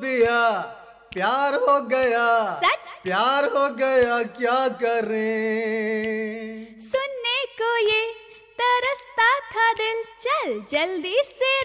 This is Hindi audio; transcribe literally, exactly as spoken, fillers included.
बिया प्यार हो गया, सच प्यार हो गया क्या करें। सुनने को ये तरसता था दिल, चल जल्दी से